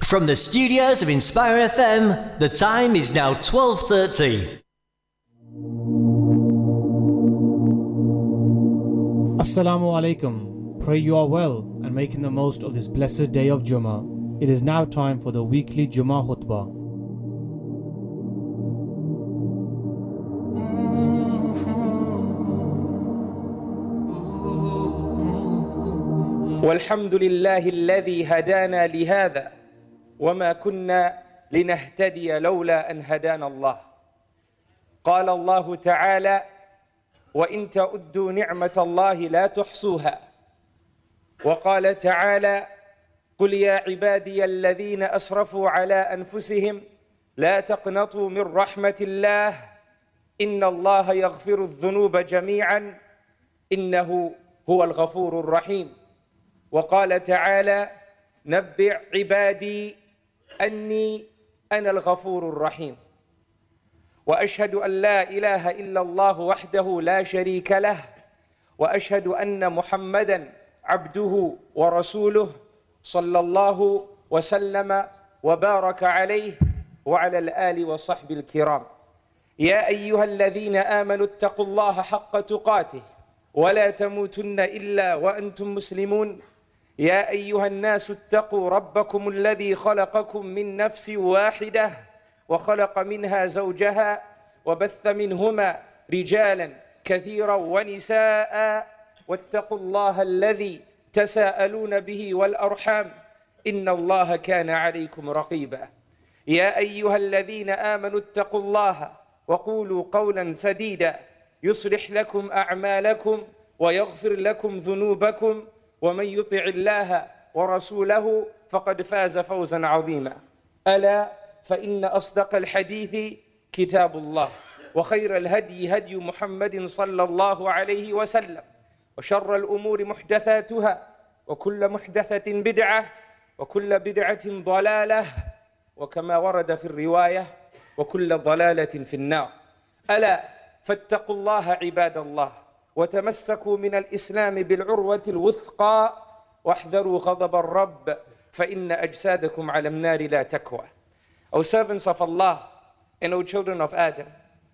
From the studios of Inspire FM, the time is now 12:30. Assalamu alaikum. Pray you are well and making the most of this blessed day of Jummah. It is now time for the weekly Jummah khutbah. والحمد لله الذي هدانا لهذا وما كنا لنهتدي لولا أن هدانا الله. قال الله تعالى: وإن تعدوا نعمة الله لا تحصوها. وقال تعالى: قل يا عبادي الذين أسرفوا على أنفسهم لا تقنطوا من رحمة الله إن الله يغفر الذنوب جميعا إنه هو الغفور الرحيم. وقال تعالى: نبئ عبادي أني أنا الغفور الرحيم. وأشهد أن لا إله إلا الله وحده لا شريك له، وأشهد أن محمدًا عبده ورسوله صلى الله وسلم وبارك عليه وعلى الآل وصحب الكرام. يا أيها الذين آمنوا اتقوا الله حق تقاته ولا تموتن إلا وأنتم مسلمون. يا أيها الناس اتقوا ربكم الذي خلقكم من نفس واحدة وخلق منها زوجها وبث منهما رجالا كثيرا ونساء واتقوا الله الذي تساءلون به والأرحام إن الله كان عليكم رقيبا. يا أيها الذين آمنوا اتقوا الله وقولوا قولا سديدا يصلح لكم أعمالكم ويغفر لكم ذنوبكم ومن يطع الله ورسوله فقد فاز فوزا عظيما. ألا فإن أصدق الحديث كتاب الله، وخير الهدي هدي محمد صلى الله عليه وسلم، وشر الأمور محدثاتها، وكل محدثة بدعة، وكل بدعة ضلالة، وكما ورد في الرواية وكل ضلالة في النار. ألا فاتقوا الله عباد الله، وتمسكوا من الإسلام بالعروة الوثقى، واحذروا غضب الرب فإن أجسادكم على النار لا تكوى. O servants of Allah and O children of Adam,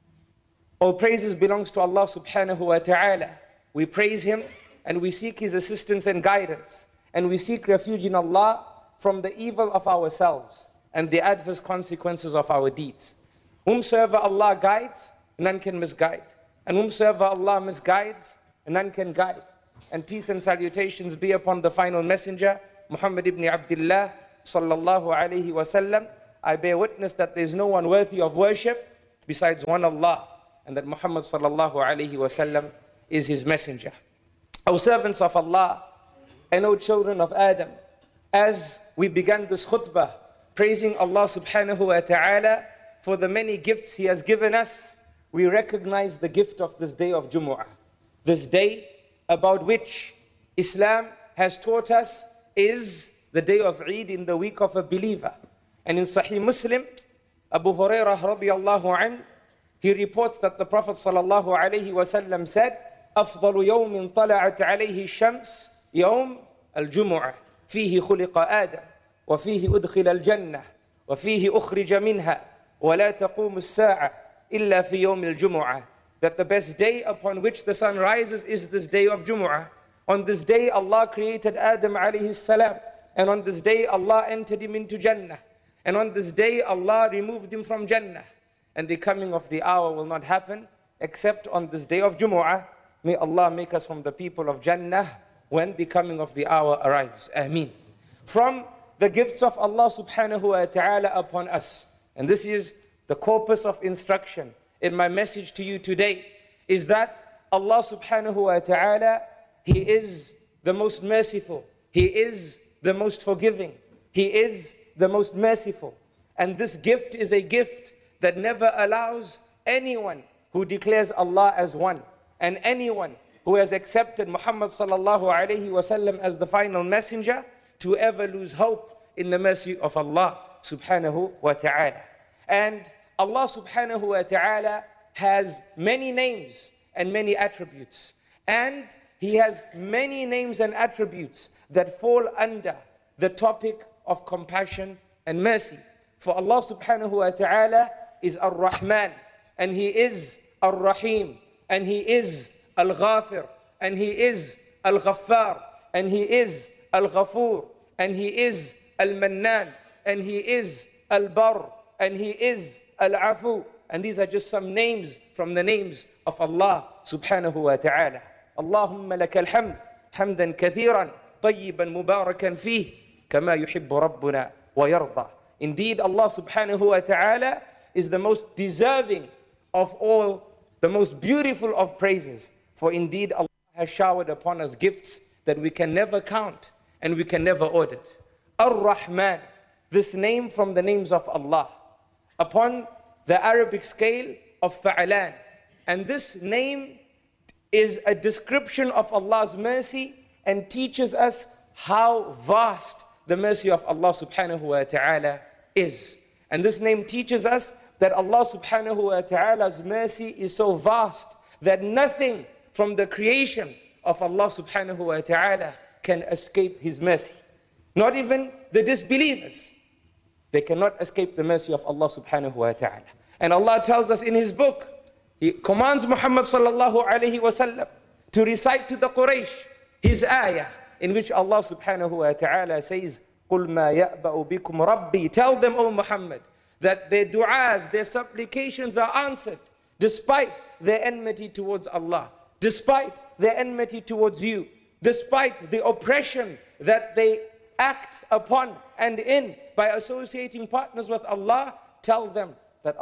all praises belongs to Allah subhanahu wa ta'ala. We praise Him and we seek His assistance and guidance, and we seek refuge in Allah from the evil of ourselves and the adverse consequences of our deeds. Whomsoever Allah guides, none can misguide, and whomsoever Allah misguides, none can guide. And peace and salutations be upon the final messenger, Muhammad ibn Abdullah sallallahu alayhi wa sallam. I bear witness that there is no one worthy of worship besides one Allah, and that Muhammad sallallahu alayhi wa sallam is his messenger. O servants of Allah and O children of Adam, as we began this khutbah praising Allah subhanahu wa ta'ala for the many gifts He has given us, we recognize the gift of this day of Jumu'ah. This day about which Islam has taught us is the day of Eid in the week of a believer. And in Sahih Muslim, Abu Hurairah radiallahu anh, he reports that the Prophet sallallahu alayhi wa sallam said, أفضل يوم طلعت عليه الشمس يوم الجمعة فيه خلق آدم وفيه أدخل الجنة وفيه أخرج منها ولا تقوم الساعة إلا في يوم الجمعة. That the best day upon which the sun rises is this day of Jumu'ah. On this day Allah created Adam alayhi salam, and on this day Allah entered him into Jannah. And on this day, Allah removed him from Jannah. And the coming of the hour will not happen except on this day of Jumu'ah. May Allah make us from the people of Jannah when the coming of the hour arrives. Ameen. From the gifts of Allah subhanahu wa ta'ala upon us, and this is the corpus of instruction in my message to you today, is that Allah subhanahu wa ta'ala, He is the most merciful. He is the most forgiving. He is the most merciful. And this gift is a gift that never allows anyone who declares Allah as one, and anyone who has accepted Muhammad sallallahu alayhi wa sallam as the final messenger, to ever lose hope in the mercy of Allah subhanahu wa ta'ala. And Allah subhanahu wa ta'ala has many names and many attributes. And He has many names and attributes that fall under the topic of compassion and mercy. For Allah subhanahu wa ta'ala is Ar-Rahman, and He is Ar-Rahim, and He is Al-Ghafir, and He is Al-Ghaffar, and He is Al-Ghafur, and He is Al-Mannan, and He is Al-Bar, and He is Al-Afu. And these are just some names from the names of Allah subhanahu wa ta'ala. Allahumma laka alhamd, hamdan kathiran, tayyiban mubarakan fih, kama yuhibbu rabbuna wa yarda. Indeed, Allah subhanahu wa ta'ala is the most deserving of all, the most beautiful of praises. For indeed, Allah has showered upon us gifts that we can never count and we can never audit. Ar-Rahman, this name from the names of Allah, upon the Arabic scale of Fa'alan. And this name is a description of Allah's mercy and teaches us how vast the mercy of Allah subhanahu wa ta'ala is. And this name teaches us that Allah subhanahu wa ta'ala's mercy is so vast that nothing from the creation of Allah subhanahu wa ta'ala can escape His mercy. Not even the disbelievers. They cannot escape the mercy of Allah subhanahu wa ta'ala. And Allah tells us in His book, He commands Muhammad sallallahu alayhi wa sallam to recite to the Quraysh His ayah, in which Allah subhanahu wa ta'ala says, قُلْ مَا يَأْبَأُ بِكُمْ رَبِّي. Tell them, O Muhammad, that their du'as, their supplications are answered, despite their enmity towards Allah, despite their enmity towards you, despite the oppression that they act upon and in by associating partners with Allah. Tell them that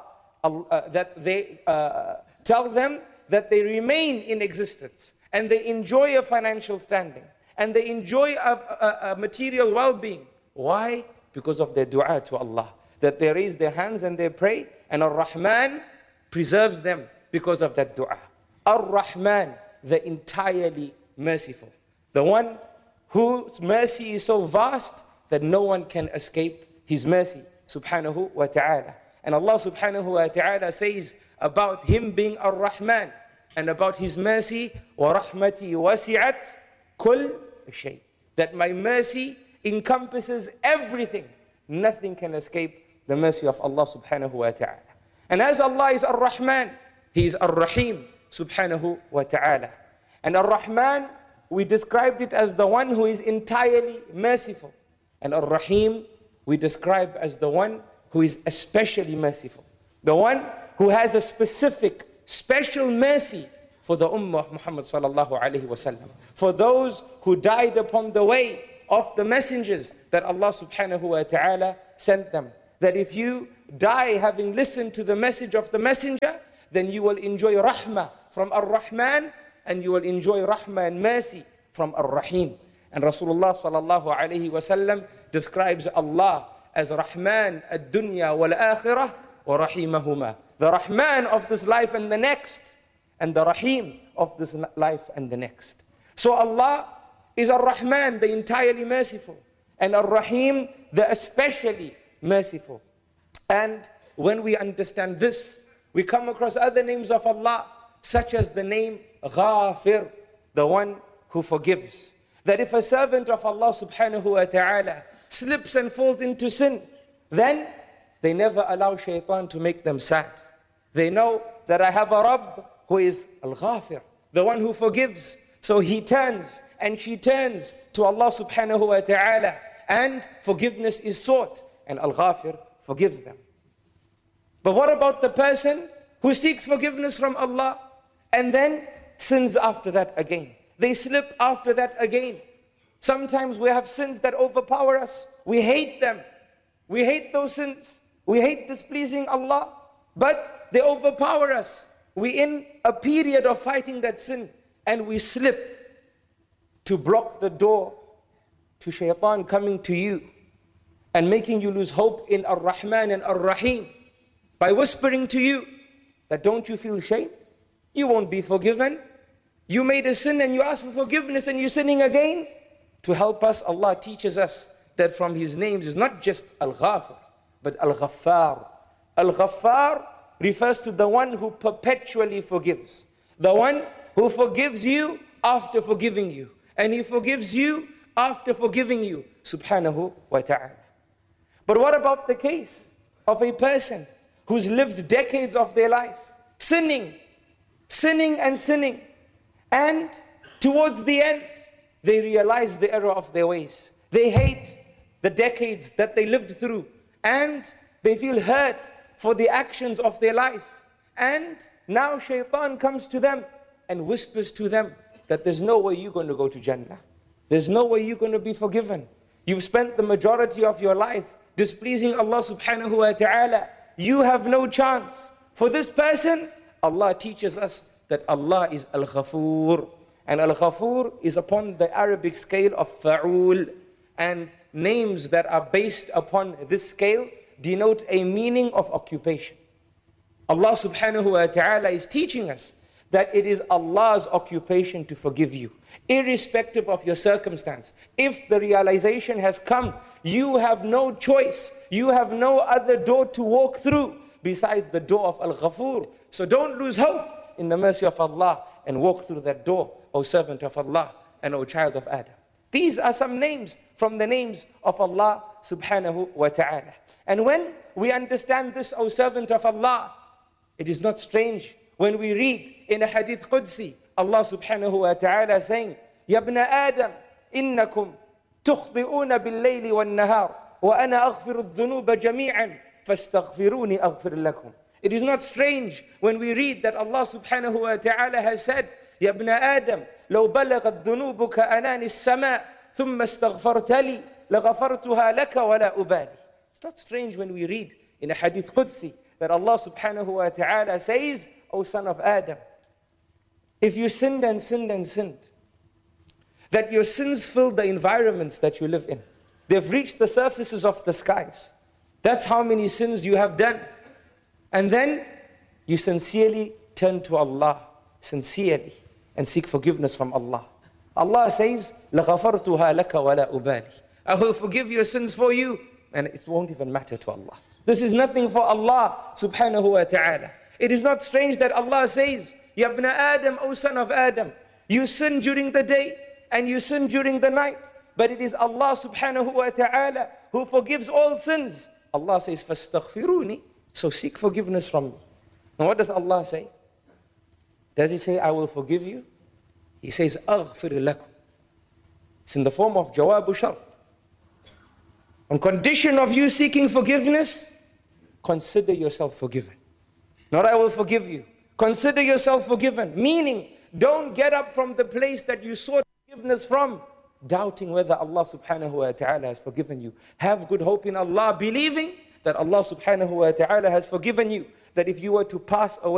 tell them that they remain in existence and they enjoy a financial standing and they enjoy a material well-being. Why? Because of their dua to Allah. That they raise their hands and they pray, and Ar-Rahman preserves them because of that dua. Ar-Rahman, the entirely merciful. The one whose mercy is so vast that no one can escape His mercy, subhanahu wa ta'ala. And Allah subhanahu wa ta'ala says about Him being Ar-Rahman and about His mercy, وَرَحْمَتِي وَسِعَتْ كُلْ شَيْءٍ. That my mercy encompasses everything. Nothing can escape the mercy of Allah subhanahu wa ta'ala. And as Allah is Ar-Rahman, He is Ar-Rahim subhanahu wa ta'ala. And Ar-Rahman, we described it as the one who is entirely merciful. And Ar-Rahim, we describe as the one who is especially merciful. The one who has a specific, special mercy for the Ummah of Muhammad sallallahu alayhi wa sallam. For those who died upon the way of the messengers that Allah subhanahu wa ta'ala sent them. That if you die having listened to the message of the messenger, then you will enjoy rahmah from Ar-Rahman, and you will enjoy rahmah and mercy from Ar-Rahim. And Rasulullah sallallahu alayhi wa sallam describes Allah as Rahman ad-dunya wal-akhirah wa rahimahuma. The Rahman of this life and the next, and the Rahim of this life and the next. So Allah is Ar-Rahman, the entirely merciful, and Ar-Rahim, the especially merciful. And when we understand this, we come across other names of Allah, such as the name Ghafir, the one who forgives. That if a servant of Allah subhanahu wa ta'ala slips and falls into sin, then they never allow shaitan to make them sad. They know that I have a Rabb who is Al-Ghafir, the one who forgives. So he turns and she turns to Allah subhanahu wa ta'ala, and forgiveness is sought, and Al-Ghafir forgives them. But what about the person who seeks forgiveness from Allah and then sins after that again? They slip after that again. Sometimes we have sins that overpower us. We hate them. We hate those sins. We hate displeasing Allah, but they overpower us. We're in a period of fighting that sin, and we slip to block the door to shaitan coming to you and making you lose hope in Ar-Rahman and Ar-Rahim by whispering to you that don't you feel shame? You won't be forgiven. You made a sin and you ask for forgiveness and you're sinning again. To help us, Allah teaches us that from His names is not just Al-Ghafir, but Al-Ghaffar. Al-Ghaffar refers to the one who perpetually forgives. The one who forgives you after forgiving you. And He forgives you after forgiving you, subhanahu wa ta'ala. But what about the case of a person who's lived decades of their life sinning, and sinning, and towards the end, they realize the error of their ways. They hate the decades that they lived through, and they feel hurt for the actions of their life. And now shaitan comes to them and whispers to them that there's no way you're going to go to Jannah. There's no way you're going to be forgiven. You've spent the majority of your life displeasing Allah subhanahu wa ta'ala. You have no chance. For this person, Allah teaches us that Allah is Al-Ghafur. And Al-Ghafur is upon the Arabic scale of fa'ul. And names that are based upon this scale denote a meaning of occupation. Allah subhanahu wa ta'ala is teaching us that it is Allah's occupation to forgive you, irrespective of your circumstance. If the realization has come, you have no choice. You have no other door to walk through besides the door of Al-Ghafur. So don't lose hope in the mercy of Allah and walk through that door, O servant of Allah and O child of Adam. These are some names from the names of Allah subhanahu wa ta'ala. And when we understand this, O servant of Allah, it is not strange when we read in a hadith Qudsi, Allah subhanahu wa ta'ala saying, Ya ibn Adam, innakum tukhti'una bil-layli wal-nahar, wa ana aghfiru al-dhunuba jami'an, fastaghfiruni aghfir lakum. It is not strange when we read that Allah subhanahu wa ta'ala has said, Ya ibn Adam, لو بلغت ذنوبك أنان السماء ثم استغفرت لي لغفرتها لك ولا أبالي. It's not strange when we read in a hadith Qudsi that Allah subhanahu wa ta'ala says, O son of Adam, if you sinned and sinned and sinned, that your sins filled the environments that you live in. They've reached the surfaces of the skies. That's how many sins you have done. And then you sincerely turn to Allah, sincerely, and seek forgiveness from Allah. Allah says, لَغَفَرْتُهَا لَكَ وَلَا أُبَالِي. I will forgive your sins for you, and it won't even matter to Allah. This is nothing for Allah subhanahu wa ta'ala. It is not strange that Allah says, Ya ibn Adam, O son of Adam, you sin during the day and you sin during the night, but it is Allah subhanahu wa ta'ala who forgives all sins. Allah says, فَاسْتَغْفِرُونِ. So seek forgiveness from me. And what does Allah say? Does He say, I will forgive you? He says, أَغْفِرْ لَكُمْ. It's in the form of jawabu shart. On condition of you seeking forgiveness, consider yourself forgiven. Not I will forgive you. Consider yourself forgiven. Meaning, don't get up from the place that you sought forgiveness from, doubting whether Allah subhanahu wa ta'ala has forgiven you. Have good hope in Allah, believing that Allah subhanahu wa ta'ala has forgiven you. That if you were to pass away,